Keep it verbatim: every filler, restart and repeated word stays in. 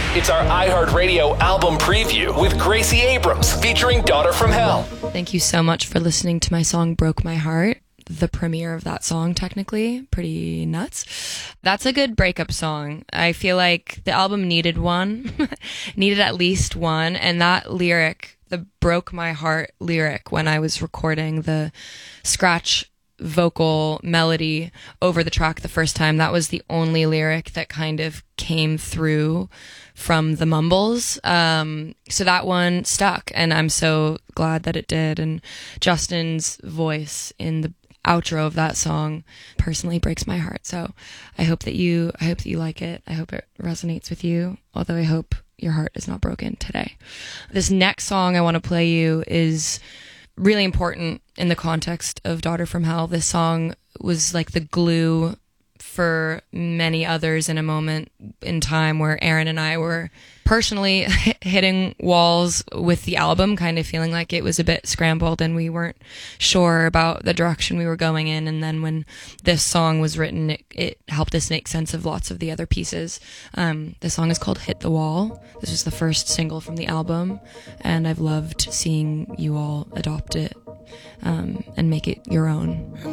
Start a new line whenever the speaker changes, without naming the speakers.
It's our iHeartRadio album preview with Gracie Abrams featuring Daughter from Hell.
Thank you so much for listening to my song Broke My Heart. The premiere of that song, technically. Pretty nuts. That's a good breakup song. I feel like the album needed one, needed at least one, and that lyric, the Broke My Heart lyric, when I was recording the scratch vocal melody over the track the first time, that was the only lyric that kind of came through from the mumbles. Um, so that one stuck, and I'm so glad that it did. And Justin's voice in the outro of that song personally breaks my heart. So I hope that you I hope that you like it. I hope it resonates with you, although I hope your heart is not broken today. This next song I want to play you is really important in the context of Daughter from Hell. This song was like the glue for many others in a moment in time where Aaron and I were personally hitting walls with the album, kind of feeling like it was a bit scrambled and we weren't sure about the direction we were going in. And then when this song was written, it, it helped us make sense of lots of the other pieces. Um, the song is called Hit the Wall. This is the first single from the album, and I've loved seeing you all adopt it um, and make it your own.